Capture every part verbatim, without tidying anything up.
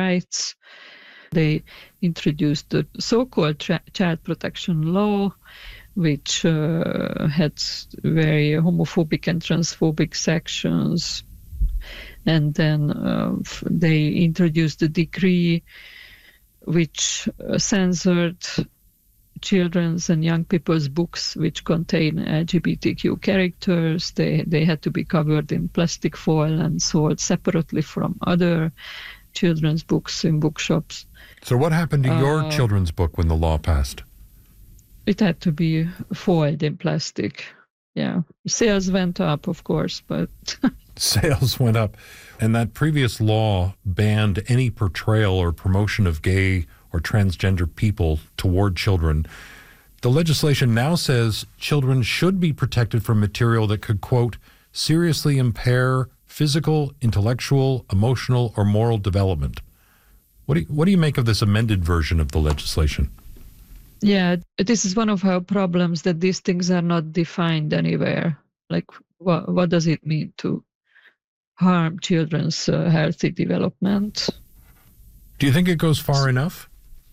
rights. They introduced the so-called tra- child protection law, which uh, had very homophobic and transphobic sections. And then uh, they introduced the decree which uh, censored children's and young people's books which contain L G B T Q characters. They they had to be covered in plastic foil and sold separately from other children's books in bookshops. So what happened to your uh, children's book when the law passed? It had to be foiled in plastic. Yeah. Sales went up, of course, but... Sales went up. And that previous law banned any portrayal or promotion of gay or transgender people toward children. The legislation now says children should be protected from material that could, quote, seriously impair physical, intellectual, emotional, or moral development. What do you, what do you make of this amended version of the legislation? Yeah, this is one of our problems, that these things are not defined anywhere. Like, what, what does it mean to harm children's uh, healthy development? Do you think it goes far enough?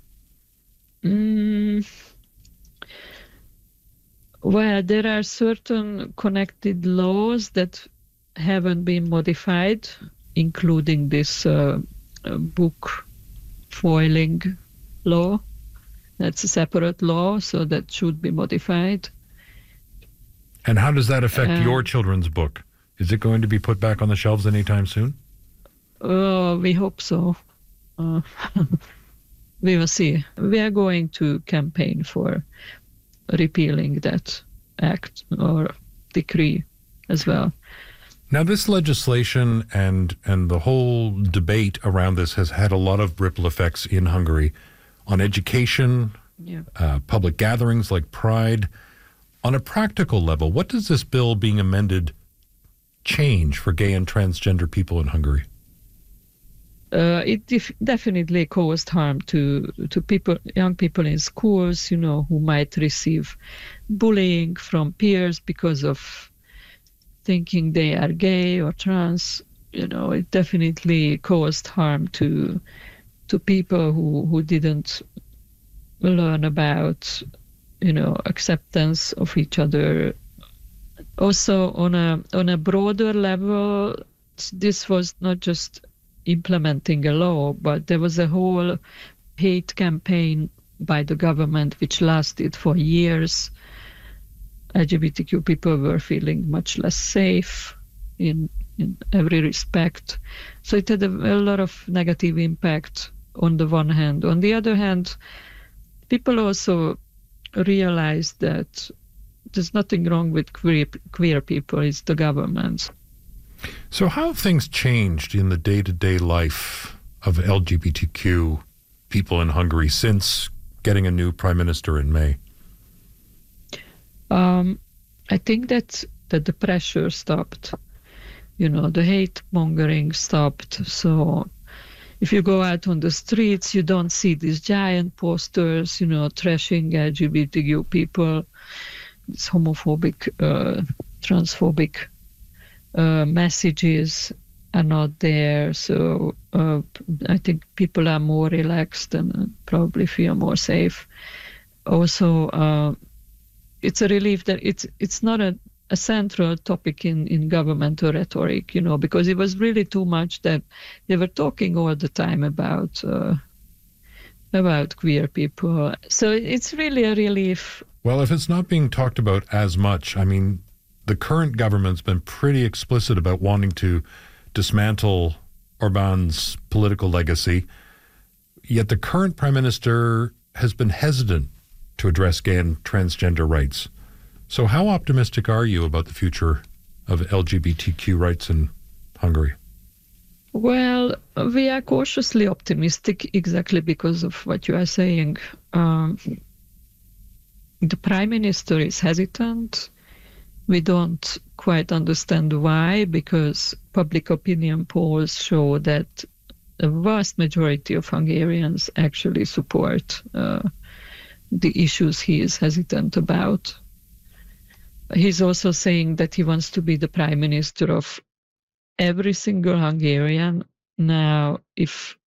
Mm, well, there are certain connected laws that haven't been modified, including this uh, uh, book foiling law. That's a separate law, so that should be modified. And how does that affect Uh, your children's book? Is it going to be put back on the shelves anytime soon? Uh, we hope so. Uh, we will see. We are going to campaign for repealing that act or decree as well. Now, this legislation and and the whole debate around this has had a lot of ripple effects in Hungary on education, Yeah. uh, public gatherings like Pride. On a practical level, what does this bill being amended change for gay and transgender people in Hungary? Uh, it def- definitely caused harm to to people, young people in schools, you know, who might receive bullying from peers because of thinking they are gay or trans. You know, it definitely caused harm to to people who, who didn't learn about, you know, acceptance of each other. Also, on a on a broader level, this was not just implementing a law, but there was a whole hate campaign by the government which lasted for years. L G B T Q people were feeling much less safe in in every respect. So it had a, a lot of negative impact on the one hand. On the other hand, people also realized that there's nothing wrong with queer, queer people, it's the government. So how have things changed in the day-to-day life of L G B T Q people in Hungary since getting a new prime minister in May? Um, I think that, that the pressure stopped. You know, the hate mongering stopped. So if you go out on the streets, you don't see these giant posters, you know, trashing L G B T Q people, these homophobic, uh, transphobic uh, messages are not there. So uh, I think people are more relaxed and probably feel more safe. Also, uh, it's a relief that it's it's not a, a central topic in, in governmental rhetoric, you know, because it was really too much that they were talking all the time about uh, about queer people. So it's really a relief. Well, if it's not being talked about as much, I mean, the current government's been pretty explicit about wanting to dismantle Orbán's political legacy, yet the current prime minister has been hesitant to address gay and transgender rights. So how optimistic are you about the future of L G B T Q rights in Hungary? Well, we are cautiously optimistic exactly because of what you are saying. Um, the prime minister is hesitant. We don't quite understand why, because public opinion polls show that the vast majority of Hungarians actually support uh, the issues he is hesitant about. He's also saying that he wants to be the prime minister of every single Hungarian. Now, if